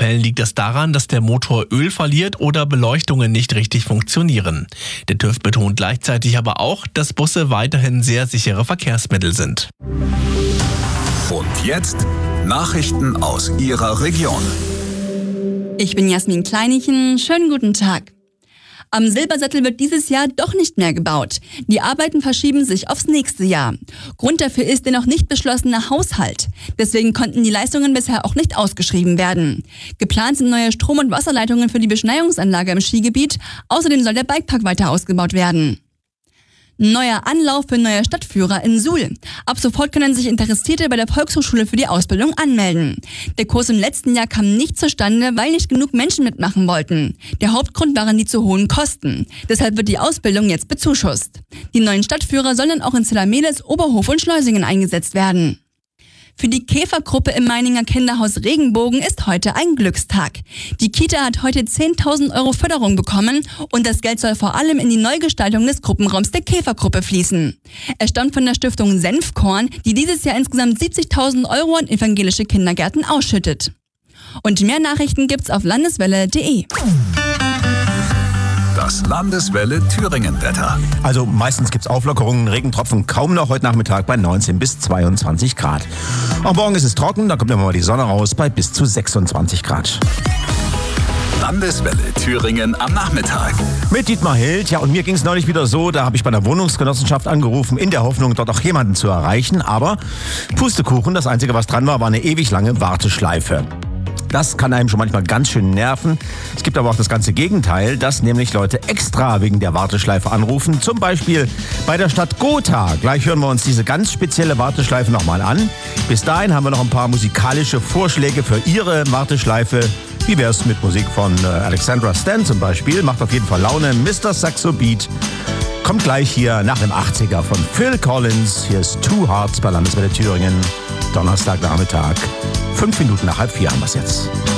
Fällen liegt es daran, dass der Motor Öl verliert oder Beleuchtungen nicht richtig funktionieren. Der TÜV betont gleichzeitig aber auch, dass Busse weiterhin sehr sichere Verkehrsmittel sind. Und jetzt Nachrichten aus Ihrer Region. Ich bin Jasmin Kleinichen. Schönen guten Tag. Am Silbersättel wird dieses Jahr doch nicht mehr gebaut. Die Arbeiten verschieben sich aufs nächste Jahr. Grund dafür ist der noch nicht beschlossene Haushalt. Deswegen konnten die Leistungen bisher auch nicht ausgeschrieben werden. Geplant sind neue Strom- und Wasserleitungen für die Beschneiungsanlage im Skigebiet. Außerdem soll der Bikepark weiter ausgebaut werden. Neuer Anlauf für neue Stadtführer in Suhl. Ab sofort können sich Interessierte bei der Volkshochschule für die Ausbildung anmelden. Der Kurs im letzten Jahr kam nicht zustande, weil nicht genug Menschen mitmachen wollten. Der Hauptgrund waren die zu hohen Kosten. Deshalb wird die Ausbildung jetzt bezuschusst. Die neuen Stadtführer sollen dann auch in Zellermeles, Oberhof und Schleusingen eingesetzt werden. Für die Käfergruppe im Meininger Kinderhaus Regenbogen ist heute ein Glückstag. Die Kita hat heute 10.000 € Förderung bekommen und das Geld soll vor allem in die Neugestaltung des Gruppenraums der Käfergruppe fließen. Es stammt von der Stiftung Senfkorn, die dieses Jahr insgesamt 70.000 € an evangelische Kindergärten ausschüttet. Und mehr Nachrichten gibt's auf landeswelle.de. Das Landeswelle Thüringen-Wetter. Also meistens gibt's Auflockerungen, Regentropfen kaum noch heute Nachmittag bei 19 bis 22 Grad. Auch morgen ist es trocken, da kommt immer mal die Sonne raus bei bis zu 26 Grad. Landeswelle Thüringen am Nachmittag. Mit Dietmar Hild, ja, und mir ging's neulich wieder so, da habe ich bei der Wohnungsgenossenschaft angerufen, in der Hoffnung, dort auch jemanden zu erreichen, aber Pustekuchen, das Einzige, was dran war eine ewig lange Warteschleife. Das kann einem schon manchmal ganz schön nerven. Es gibt aber auch das ganze Gegenteil, dass nämlich Leute extra wegen der Warteschleife anrufen. Zum Beispiel bei der Stadt Gotha. Gleich hören wir uns diese ganz spezielle Warteschleife nochmal an. Bis dahin haben wir noch ein paar musikalische Vorschläge für Ihre Warteschleife. Wie wär's mit Musik von Alexandra Stan zum Beispiel? Macht auf jeden Fall Laune. Mr. Saxo Beat kommt gleich hier nach dem 80er von Phil Collins. Hier ist Two Hearts bei Landeswelle Thüringen. Donnerstagnachmittag. 5 Minuten nach 3:30 haben wir es jetzt.